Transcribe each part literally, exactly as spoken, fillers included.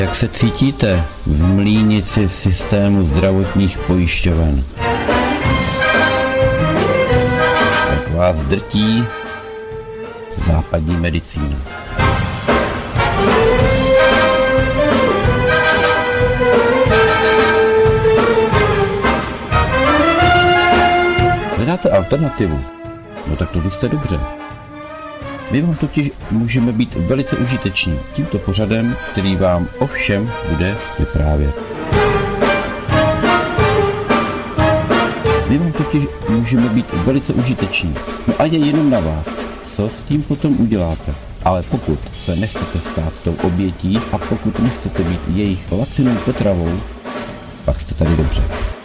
Jak se cítíte v mlýnici systému zdravotních pojišťoven? Jak vás drtí západní medicína? Hledáte alternativu? No tak to jste dobře. My vám totiž můžeme být velice užiteční tímto pořadem, který vám o všem bude vyprávět. My vám totiž můžeme být velice užiteční. No a je jenom na vás, co s tím potom uděláte. Ale pokud se nechcete stát tou obětí a pokud nechcete být jejich lacinou potravou, pak jste tady dobře.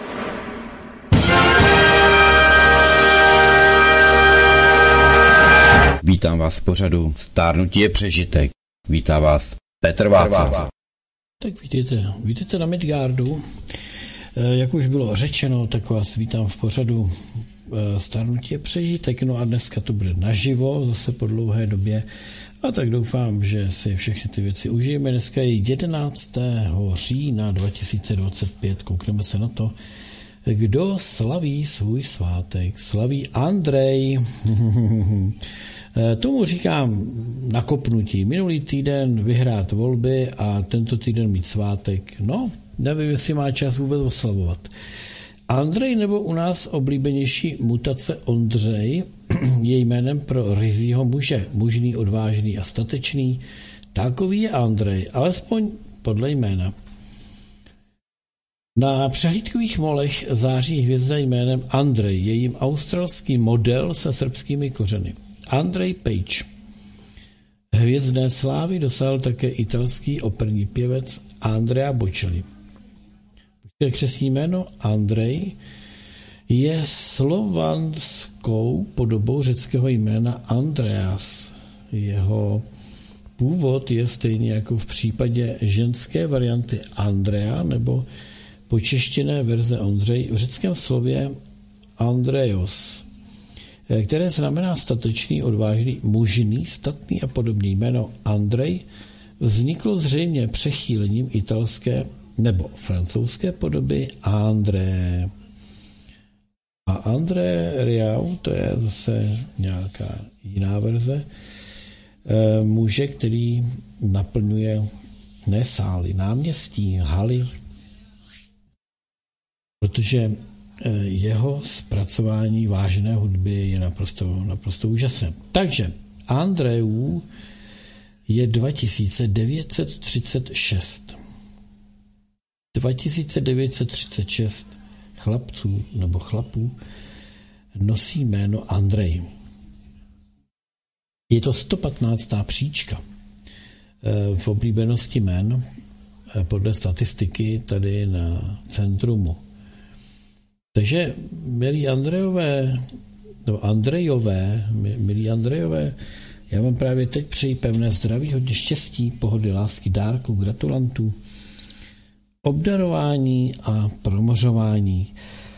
Vítám vás v pořadu Stárnutí je přežitek. Vítá vás Petr Václav. Tak vítejte, vítejte na Midgardu. Jak už bylo řečeno, tak vás vítám v pořadu Stárnutí je přežitek. No a dneska to bude naživo, zase po dlouhé době. A tak doufám, že si všechny ty věci užijeme. Dneska je jedenáctého října dva tisíce dvacet pět. Koukneme se na to, kdo slaví svůj svátek. Slaví Andrej. Tomu říkám nakopnutí. Minulý týden vyhrát volby a tento týden mít svátek. No, nevím, jestli má čas vůbec oslavovat. Andrej, nebo u nás oblíbenější mutace Ondřej, je jménem pro ryzího muže. Mužný, odvážný a statečný. Takový je Andrej, alespoň podle jména. Na přehlídkových molech září hvězda jménem Andrej, je jim australský model se srbskými kořeny. Andrej Page. Hvězdné slávy dosáhl také italský operní pěvec Andrea Bocelli. Křestní jméno Andrej je slovanskou podobou řeckého jména Andreas. Jeho původ je stejný jako v případě ženské varianty Andrea nebo počeštěné verze Ondřej v řeckém slově Andreos, které znamená statečný, odvážný, mužný, statný a podobně. Jméno Andrej vzniklo zřejmě přechýlením italské nebo francouzské podoby André. A André Riau, to je zase nějaká jiná verze, muže, který naplňuje ne sály, náměstí, haly, protože jeho zpracování vážné hudby je naprosto, naprosto úžasné. Takže Andreů je dva tisíce devět set třicet šest. dva tisíce devět set třicet šest chlapců nebo chlapů nosí jméno Andrej. Je to sto patnáctá příčka v oblíbenosti jmen podle statistiky tady na Centrumu. Takže, milí Andrejové, no Andrejové, milí Andrejové, já vám právě teď přeji pevné zdraví, hodně štěstí, pohody, lásky, dárků, gratulantů, obdarování a promořování.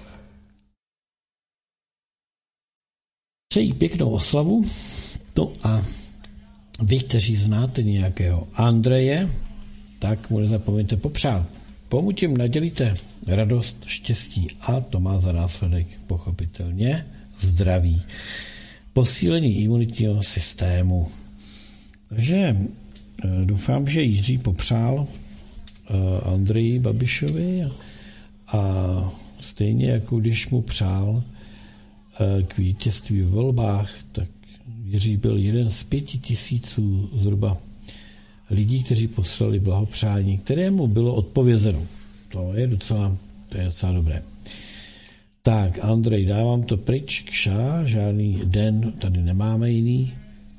Přeji pěknou oslavu, no a vy, kteří znáte nějakého Andreje, tak mu nezapomeňte popřát. Pokud jim nadělíte radost, štěstí a to má za následek pochopitelně zdraví, posílení imunitního systému. Takže doufám, že Jiří popřál Andreji Babišovi a stejně jako když mu přál k vítězství v volbách, tak Jiří byl jeden z pěti tisíců zhruba lidí, kteří poslali blahopřání, kterému bylo odpovězeno. To je docela, to je docela dobré. Tak, Andrej, dávám to pryč, kša, žádný den, tady nemáme jiný.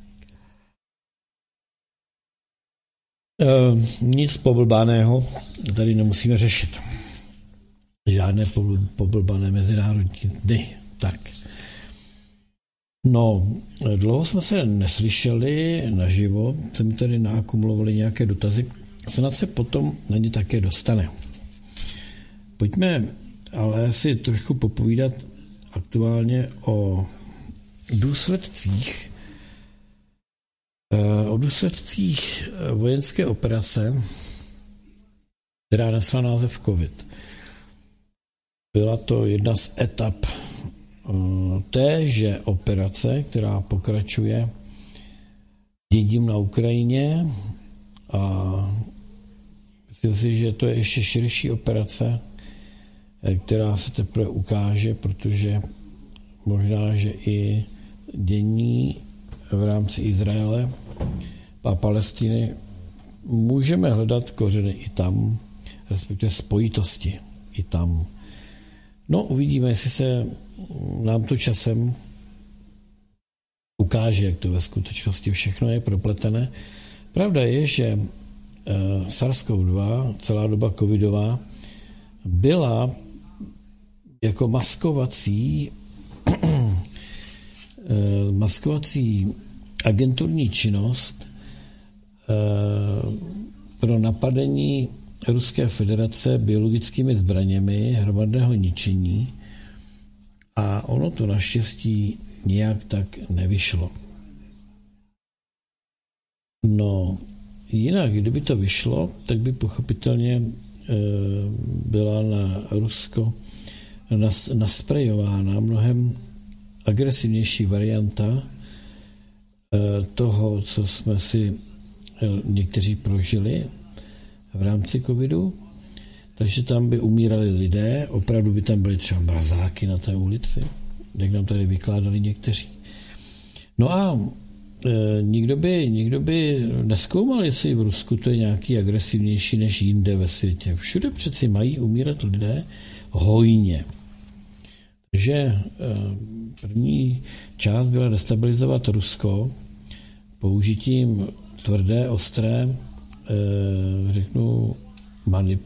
E, nic poblbaného tady nemusíme řešit. Žádné poblbané mezinárodní dny. Tak. No, dlouho jsme se neslyšeli naživo, jsme tady naakumulovali nějaké dotazy, snad se potom na ně také dostane. Pojďme ale si trošku popovídat aktuálně o důsledcích o důsledcích vojenské operace která nesla název COVID. Byla to jedna z etap téže operace, která pokračuje dědím na Ukrajině a myslím si, že to je ještě širší operace, která se teprve ukáže, protože možná, že i dění v rámci Izraele a Palestiny můžeme hledat kořeny i tam, respektive spojitosti i tam. No, uvidíme, jestli se nám to časem ukáže, jak to ve skutečnosti všechno je propletené. Pravda je, že SARS-CoV dva, celá doba covidová, byla jako maskovací maskovací agenturní činnost pro napadení Ruské federace biologickými zbraněmi hromadného ničení a ono to naštěstí nijak tak nevyšlo. No, jinak, kdyby to vyšlo, tak by pochopitelně byla na Rusko nasprejována mnohem agresivnější varianta toho, co jsme si někteří prožili v rámci covidu. Takže tam by umírali lidé, opravdu by tam byly třeba mrazáky na té ulici, jak nám tady vykládali někteří. No a e, nikdo, by, nikdo by nezkoumal, jestli v Rusku to je nějaký agresivnější než jinde ve světě. Všude přeci mají umírat lidé hojně. Takže e, první část byla destabilizovat Rusko použitím tvrdé, ostré, e, řeknu, manip,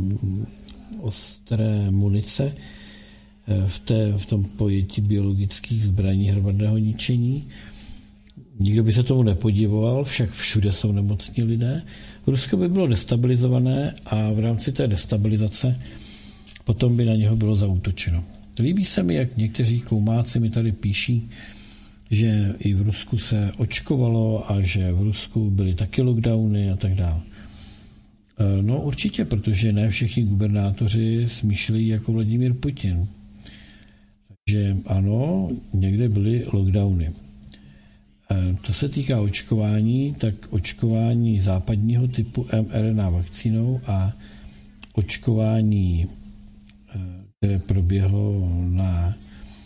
ostré munice v, té, v tom pojetí biologických zbraní hromadného ničení. Nikdo by se tomu nepodivoval, však všude jsou nemocní lidé. Rusko by bylo destabilizované a v rámci té destabilizace potom by na něho bylo zaútočeno. Líbí se mi, jak někteří koumáci mi tady píší, že i v Rusku se očkovalo a že v Rusku byly taky lockdowny a tak dále. No určitě, protože ne všichni gubernátoři smýšlejí jako Vladimír Putin. Takže ano, někde byly lockdowny. Co se týká očkování, tak očkování západního typu mRNA vakcínou a očkování, které proběhlo na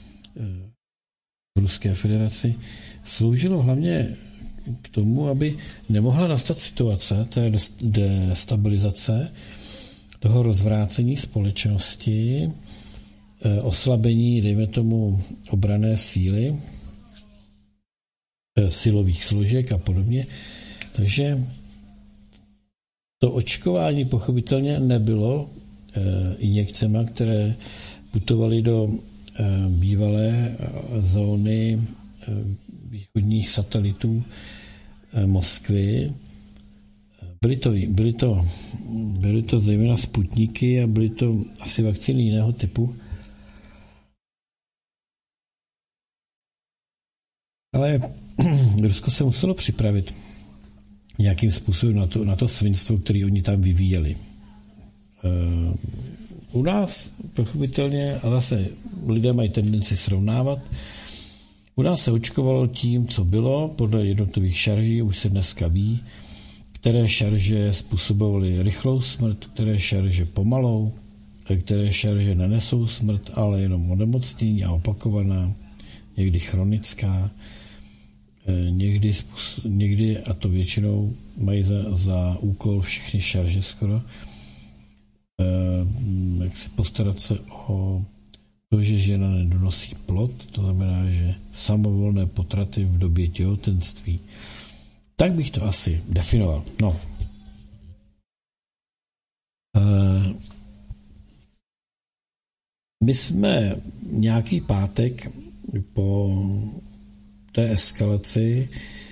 v Ruské federaci, sloužilo hlavně k tomu, aby nemohla nastat situace té destabilizace, toho rozvrácení společnosti, oslabení, dejme tomu, obranné síly, silových složek a podobně. Takže to očkování pochopitelně nebylo injekcemi, které putovaly do bývalé zóny východních satelitů Moskvy. Byly to, byly to, byly to zejména Sputniky a byly to asi vakcíny jiného typu. Ale Rusko se muselo připravit nějakým způsobem na to, na to svinstvo, které oni tam vyvíjeli. U nás pochopitelně, a zase lidé mají tendenci srovnávat, u nás se očkovalo tím, co bylo, podle jednotlivých šarží, už se dneska ví, které šarže způsobovaly rychlou smrt, které šarže pomalou, které šarže nenesou smrt, ale jenom onemocnění a opakovaná, někdy chronická, někdy, někdy a to většinou mají za, za úkol všechny šarže skoro, jak si postarat se o to, že žena nedonosí plod, to znamená, že samovolné potraty v době těhotenství. Tak bych to asi definoval. No. My jsme nějaký pátek po té eskalaci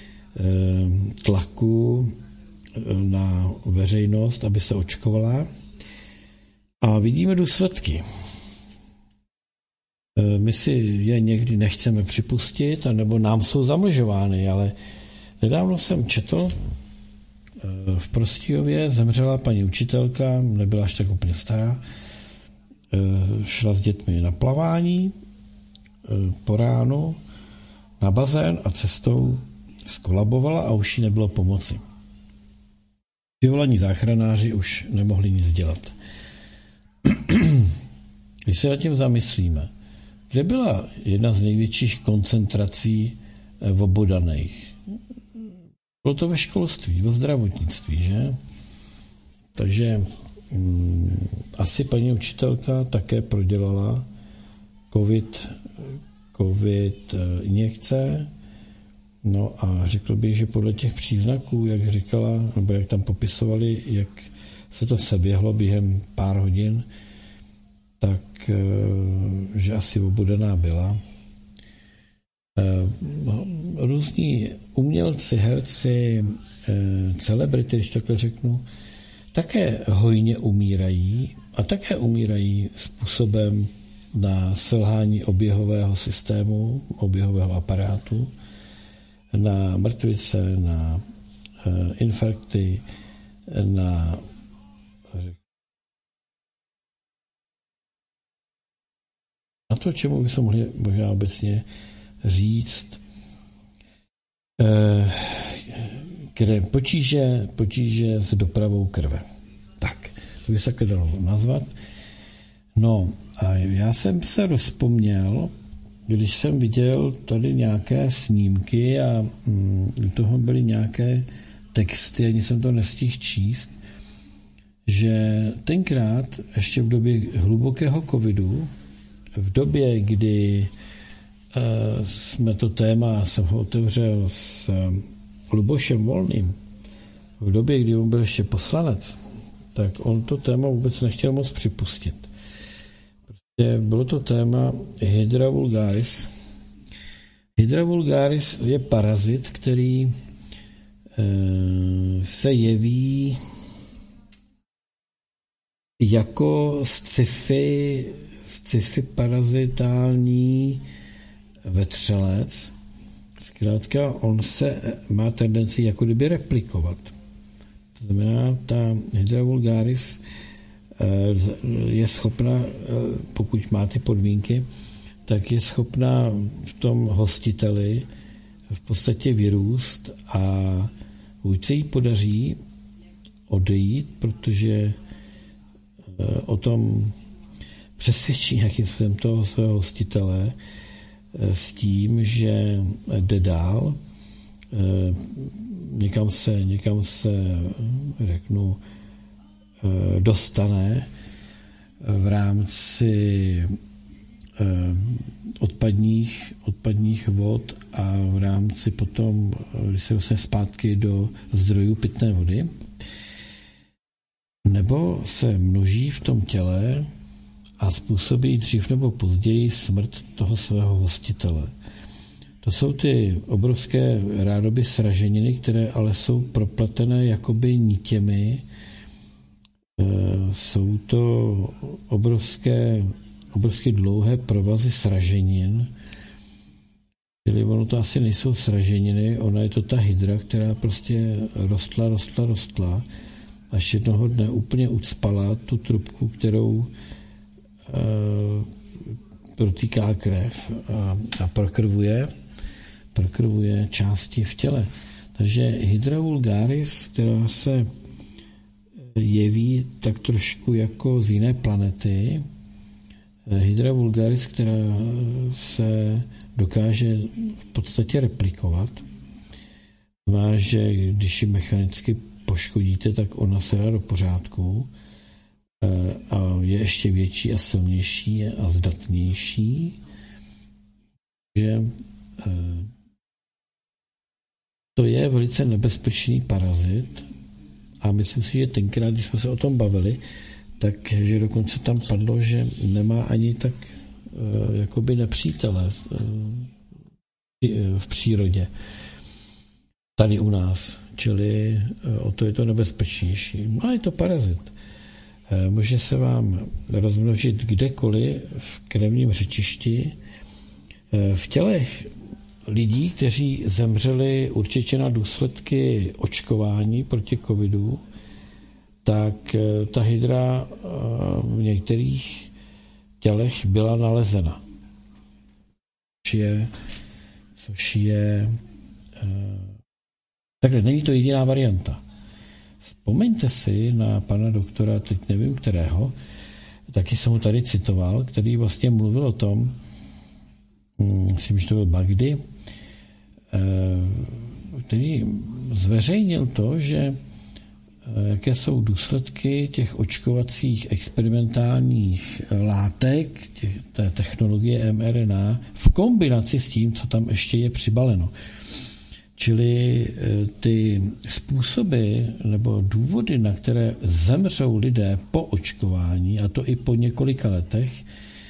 tlaku na veřejnost, aby se očkovala, a vidíme důsledky. My si je někdy nechceme připustit, anebo nám jsou zamlžovány, ale nedávno jsem četl v Prostějově zemřela paní učitelka, nebyla až tak úplně stará, šla s dětmi na plavání po ránu na bazén a cestou skolabovala a už jí nebylo pomoci. Vyvolaní záchranáři už nemohli nic dělat. Když se nad tím zamyslíme, kde byla jedna z největších koncentrací obodaných? Bylo to ve školství, ve zdravotnictví, že? Takže mm, asi paní učitelka také prodělala COVID, COVID injekce. No a řekl bych, že podle těch příznaků, jak říkala, nebo jak tam popisovali, jak se to seběhlo během pár hodin, tak že asi obudená byla. Různí umělci, herci, celebrity, když takhle řeknu, také hojně umírají a také umírají způsobem na selhání oběhového systému, oběhového aparátu, na mrtvice, na infarkty, na na to, čemu bychom mohli možná obecně říct, kde potíže, potíže s dopravou krve. Tak, to by se takhle dalo nazvat. No a já jsem se rozpomněl, když jsem viděl tady nějaké snímky a mm, u toho byly nějaké texty, ani jsem to nestihl číst, že tenkrát, ještě v době hlubokého covidu, v době, kdy uh, jsme to téma, jsem ho otevřel s um, Lubošem Volným, v době, kdy on byl ještě poslanec, tak on to téma vůbec nechtěl moc připustit. Prostě bylo to téma Hydra vulgaris. Hydra vulgaris je parazit, který uh, se jeví jako sci-fi sci-fi parazitální vetřelec. Zkrátka, on se má tendenci jako kdyby replikovat. To znamená, ta Hydra vulgaris je schopna, pokud má ty podmínky, tak je schopna v tom hostiteli v podstatě vyrůst a buď se jí podaří odejít, protože o tom přesvědčí nějakým způsobem toho svého hostitele s tím, že jde dál, někam se, někam se řeknu, dostane v rámci odpadních, odpadních vod a v rámci potom, když se dostane zpátky do zdrojů pitné vody, nebo se množí v tom těle a způsobí dřív nebo později smrt toho svého hostitele. To jsou ty obrovské rádoby sraženiny, které ale jsou propletené jakoby nitěmi. Jsou to obrovské, obrovské dlouhé provazy sraženin. Čili ono to asi nejsou sraženiny, ona je to ta hydra, která prostě rostla, rostla, rostla, až jednoho dne úplně ucpala tu trubku, kterou protýká krev a, a prokrvuje, prokrvuje části v těle. Takže Hydra vulgaris, která se jeví tak trošku jako z jiné planety, Hydra vulgaris, která se dokáže v podstatě replikovat, znamená, že když ji mechanicky poškodíte, tak ona se dá do pořádku, a je ještě větší a silnější a zdatnější, že to je velice nebezpečný parazit a myslím si, že tenkrát, když jsme se o tom bavili, takže dokonce tam padlo, že nemá ani tak jakoby nepřítele v přírodě tady u nás, čili o to je to nebezpečnější. Ale je to parazit. Může se vám rozmnožit kdekoliv v krevním řečišti. V tělech lidí, kteří zemřeli určitě na důsledky očkování proti covidu, tak ta hydra v některých tělech byla nalezena. Což je, což je takhle, není to jediná varianta. Vzpomeňte si na pana doktora, teď nevím kterého, taky jsem ho tady citoval, který vlastně mluvil o tom, myslím, že to byl Bagdy, který zveřejnil to, že jaké jsou důsledky těch očkovacích experimentálních látek, těch, té technologie em er en á, v kombinaci s tím, co tam ještě je přibaleno. Čili ty způsoby nebo důvody, na které zemřou lidé po očkování, a to i po několika letech,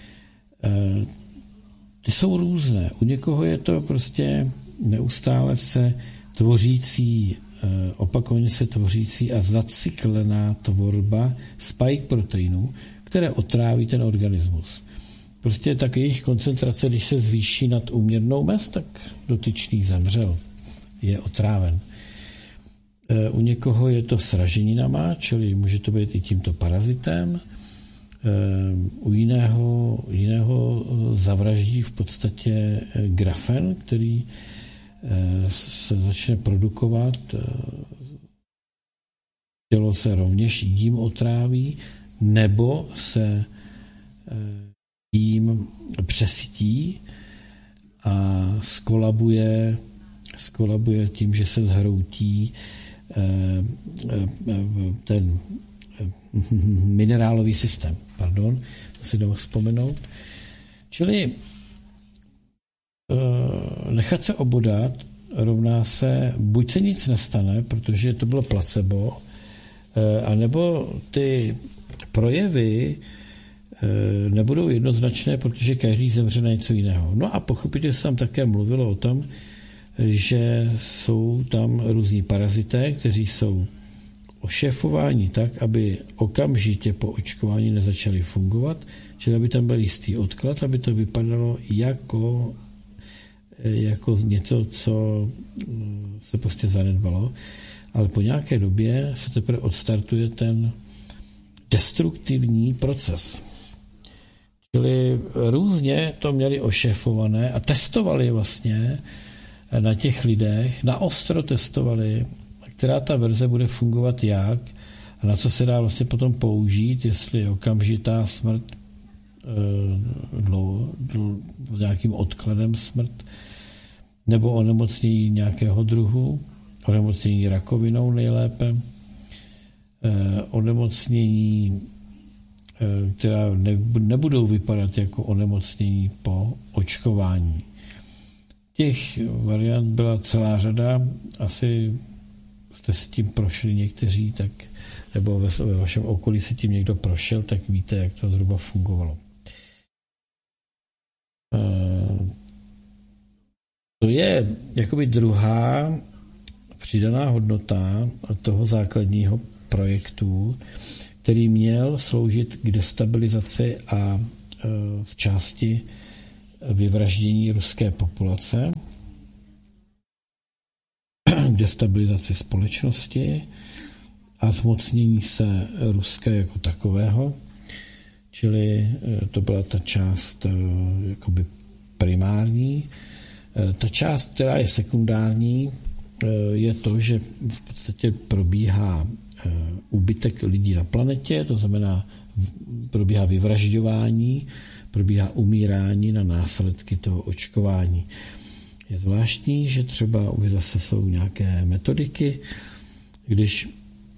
ty jsou různé. U někoho je to prostě neustále se tvořící, opakovaně se tvořící a zacyklená tvorba spike proteinů, které otráví ten organismus. Prostě tak jejich koncentrace, když se zvýší nad úměrnou mez, tak dotyčný zemřel, je otráven. U někoho je to sraženinama, čili může to být i tímto parazitem. U jiného, jiného zavraždí v podstatě grafen, který se začne produkovat, tělo se rovněž jím otráví, nebo se jím přesytí a skolabuje, skolabuje tím, že se zhroutí ten minerálový systém. Pardon, to si nemohl vzpomenout. Čili nechat se obodat rovná se, buď se nic nestane, protože to bylo placebo, anebo ty projevy nebudou jednoznačné, protože každý zemře na něco jiného. No a pochopitelně se tam také mluvilo o tom, že jsou tam různí parazité, kteří jsou ošéfováni tak, aby okamžitě po očkování nezačaly fungovat, čili aby tam byl jistý odklad, aby to vypadalo jako, jako něco, co se prostě zanedbalo, ale po nějaké době se teprve odstartuje ten destruktivní proces. Čili různě to měli ošéfované a testovali vlastně na těch lidech, naostro testovali, která ta verze bude fungovat jak a na co se dá vlastně potom použít, jestli okamžitá smrt, dlouho, dlouho, nějakým odkladem smrt, nebo onemocnění nějakého druhu, onemocnění rakovinou nejlépe, onemocnění, která nebudou vypadat jako onemocnění po očkování. Těch variant byla celá řada, asi jste si tím prošli někteří, tak, nebo ve, ve vašem okolí se tím někdo prošel, tak víte, jak to zhruba fungovalo. To je jakoby druhá přidaná hodnota toho základního projektu, který měl sloužit k destabilizaci a z části vyvraždění ruské populace, k destabilizaci společnosti a zmocnění se Ruska jako takového, čili to byla ta část jakoby primární. Ta část, která je sekundární, je to, že v podstatě probíhá úbytek lidí na planetě, to znamená probíhá vyvražďování, probíhá umírání na následky toho očkování. Je zvláštní, že třeba už zase jsou nějaké metodiky, když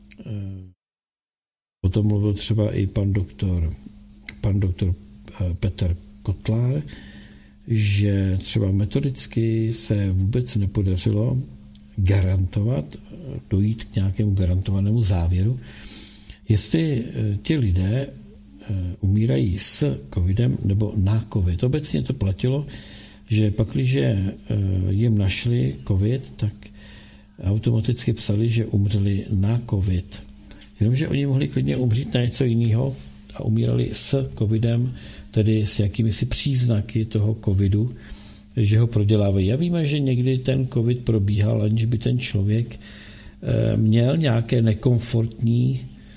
o tom mluvil třeba i pan doktor, pan doktor Petr Kotlár, že třeba metodicky se vůbec nepodařilo garantovat, dojít k nějakému garantovanému závěru, jestli ti lidé umírají s covidem nebo na covid. Obecně to platilo, že pakliže jim našli covid, tak automaticky psali, že umřeli na covid. Jenomže oni mohli klidně umřít na něco jiného a umírali s covidem, tedy s jakými si příznaky toho covidu, že ho prodělávají. A víme, že někdy ten covid probíhal, aniž by ten člověk měl nějaké nekomfortní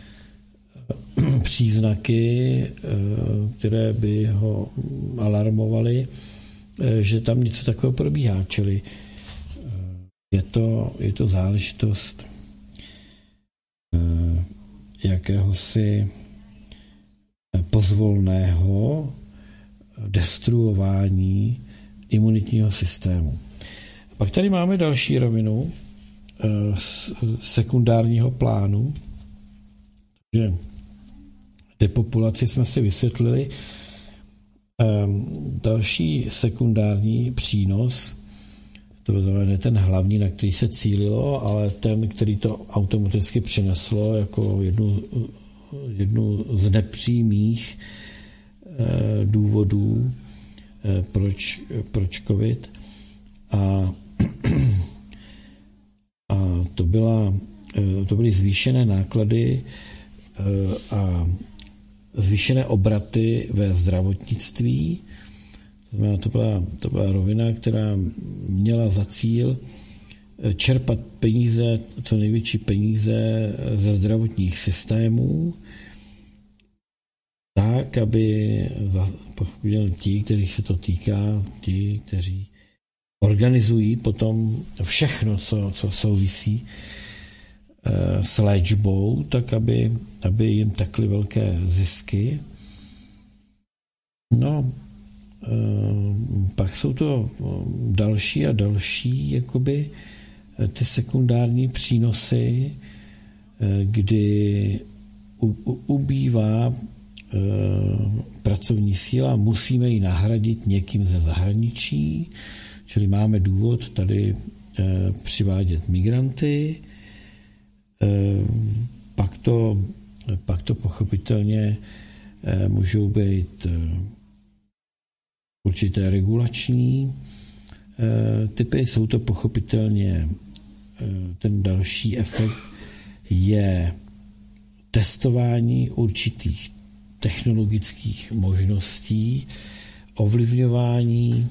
příznaky, které by ho alarmovaly, že tam něco takového probíhá. Čili je to, je to záležitost jakéhosi pozvolného destruování imunitního systému. Pak tady máme další rovinu sekundárního plánu, že depopulaci jsme si vysvětlili. Další sekundární přínos, to znamená ne ten hlavní, na který se cílilo, ale ten, který to automaticky přineslo jako jednu, jednu z nepřímých důvodů, proč, proč covid. A, a to, byla, to byly zvýšené náklady a zvýšené obraty ve zdravotnictví. To znamená, to byla, to byla rovina, která měla za cíl čerpat peníze, co největší peníze ze zdravotních systémů, tak, aby ti, kterých se to týká, ti, kteří organizují potom všechno, co, co souvisí s léčbou, tak aby, aby jim tekly velké zisky. No, pak jsou to další a další jakoby ty sekundární přínosy, kdy ubývá pracovní síla, musíme ji nahradit někým ze zahraničí, čili máme důvod tady přivádět migranty. Pak to, pak to pochopitelně můžou být určité regulační typy, jsou to pochopitelně, ten další efekt je testování určitých technologických možností, ovlivňování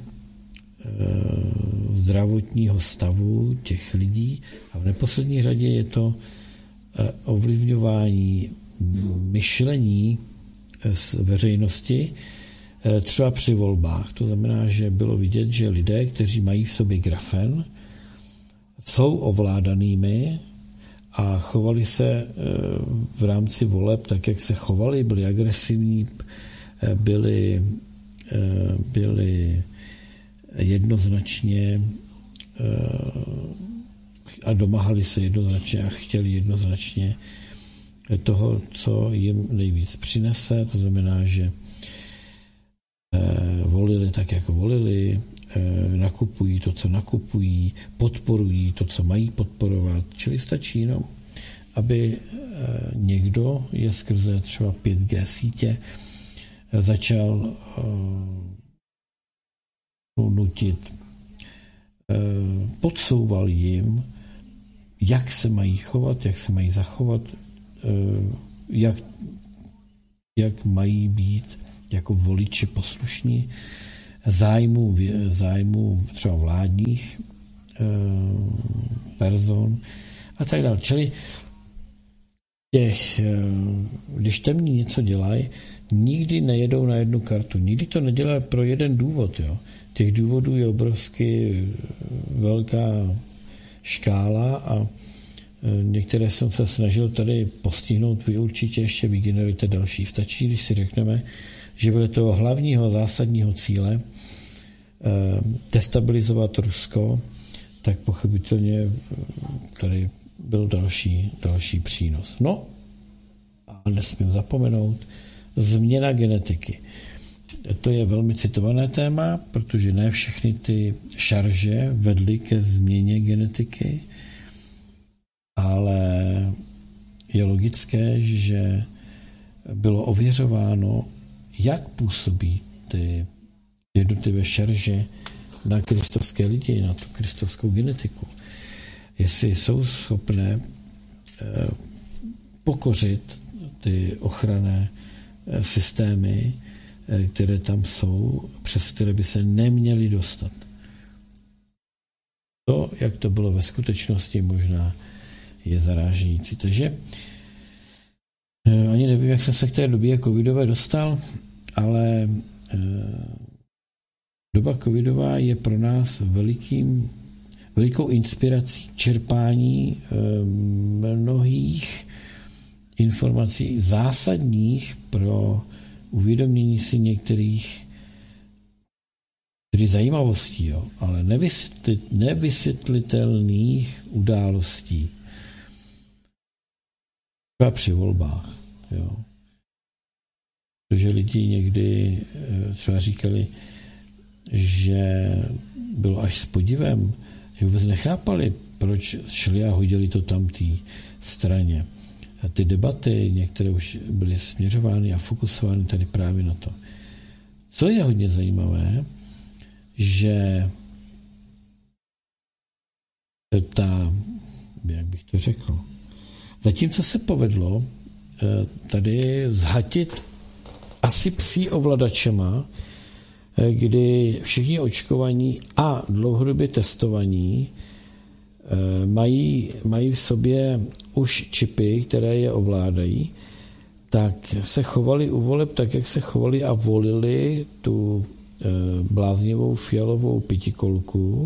zdravotního stavu těch lidí a v neposlední řadě je to ovlivňování myšlení z veřejnosti třeba při volbách. To znamená, že bylo vidět, že lidé, kteří mají v sobě grafen, jsou ovládanými a chovali se v rámci voleb tak, jak se chovali, byli agresivní, byli, byli jednoznačně a domáhali se jednoznačně a chtěli jednoznačně toho, co jim nejvíc přinese. To znamená, že volili tak, jak volili, nakupují to, co nakupují, podporují to, co mají podporovat. Čili stačí jenom, aby někdo je skrze třeba pět G sítě začal nutit, podsouval jim, jak se mají chovat, jak se mají zachovat, jak, jak mají být jako voliči poslušní zájmu, zájmu třeba vládních person a tak dále. Čili těch, když temní něco dělají, nikdy nejedou na jednu kartu. Nikdy to nedělají pro jeden důvod. Jo. Těch důvodů je obrovsky velká škála a některé jsem se snažil tady postihnout, vy určitě ještě vygenerujete další. Stačí, když si řekneme, že bylo toho hlavního zásadního cíle destabilizovat Rusko, tak pochopitelně tady byl další, další přínos. No a nesmím zapomenout, změna genetiky. To je velmi citované téma, protože ne všechny ty šarže vedly ke změně genetiky, ale je logické, že bylo ověřováno, jak působí ty jednotlivé šarže na kristovské lidi, na tu kristovskou genetiku. Jestli jsou schopné pokořit ty ochranné systémy, které tam jsou, přes které by se neměly dostat. to, jak to bylo ve skutečnosti, možná je zarážející. Takže ani nevím, jak jsem se k té době covidové dostal, ale doba covidová je pro nás velikým, velikou inspirací čerpání mnohých informací zásadních pro uvědomění si některých zajímavostí, jo, ale nevysvětlit, nevysvětlitelných událostí. Třeba při volbách. Jo. Protože lidi někdy třeba říkali, že bylo až s podivem, že vůbec nechápali, proč šli a hodili to tam té straně. A ty debaty, některé už byly směřovány a fokusovány tady právě na to. Co je hodně zajímavé, že ta, jak bych to řekl, zatímco se povedlo tady zhatit asi psí ovladačema, kdy všichni očkovaní a dlouhodobě testovaní mají, mají v sobě už čipy, které je ovládají, tak se chovali u voleb tak, jak se chovali a volili tu bláznivou fialovou pětikolku.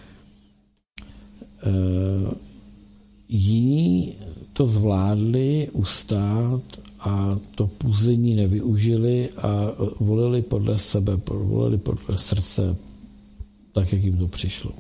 Jiní to zvládli ustát a to puzení nevyužili a volili podle sebe, volili podle srdce, tak, jak jim to přišlo.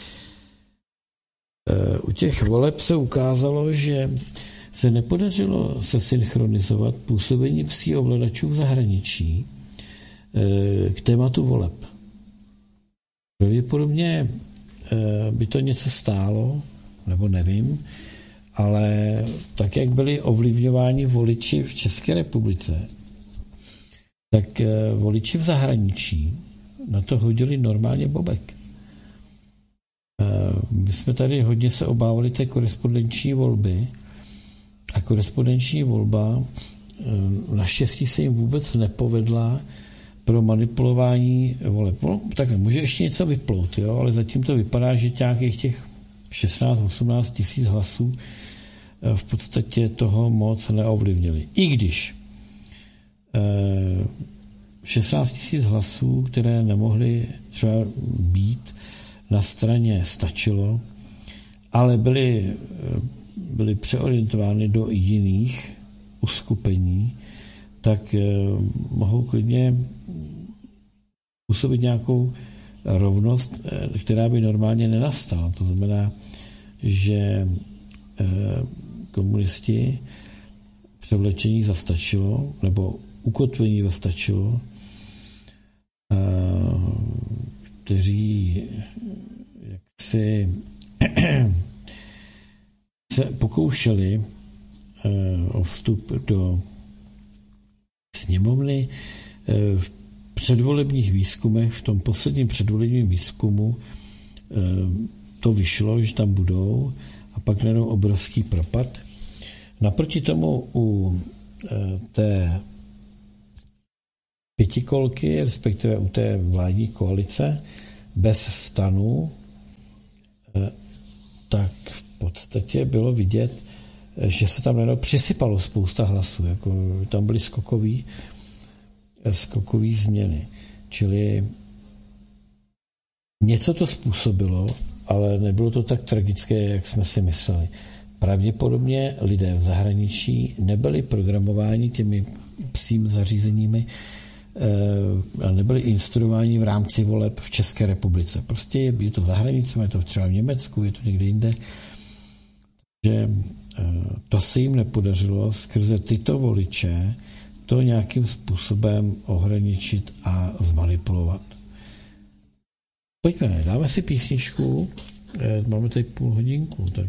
U těch voleb se ukázalo, že se nepodařilo se synchronizovat působení psí ovladačů v zahraničí k tématu voleb. Pravděpodobně by to něco stálo, nebo nevím, ale tak, jak byli ovlivňováni voliči v České republice, tak voliči v zahraničí na to hodili normálně bobek. My jsme tady hodně se obávali té korespondenční volby a korespondenční volba naštěstí se jim vůbec nepovedla pro manipulování voleb. No, takhle, může ještě něco vyplout, jo, ale zatím to vypadá, že nějakých těch šestnáct osmnáct tisíc hlasů v podstatě toho moc neovlivnili. I když šestnáct tisíc hlasů, které nemohly třeba být na straně, stačilo, ale byly, byly přeorientovány do jiných uskupení, tak mohou klidně působit nějakou rovnost, která by normálně nenastala. To znamená, že komunisti převlečení zastačilo, nebo ukotvení zastačilo, kteří jaksi se pokoušeli o vstup do sněmovny. V předvolebních výzkumech, v tom posledním předvolebním výzkumu to vyšlo, že tam budou, a pak najednou obrovský propad. Naproti tomu u té pětikolky, respektive u té vládní koalice bez stanu, tak v podstatě bylo vidět, že se tam najednou přisypalo spousta hlasů, jako tam byly skokový, skokový změny. Čili něco to způsobilo, ale nebylo to tak tragické, jak jsme si mysleli. Pravděpodobně lidé v zahraničí nebyli programováni těmi psími zařízeními a nebyli instruováni v rámci voleb v České republice. Prostě je, je to za hranicemi, je to třeba v Německu, je to někde jinde. Že to se jim nepodařilo skrze tyto voliče to nějakým způsobem ohraničit a zmanipulovat. Pojďme, dáme si písničku, máme tady půl hodinku, tak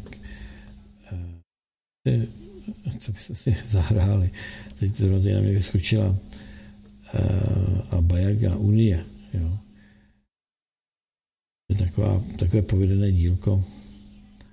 co byste si zahráli. Teď zrovna na mě vyskočila a Bajaga Unie. Jo. Je taková, takové povedené dílko.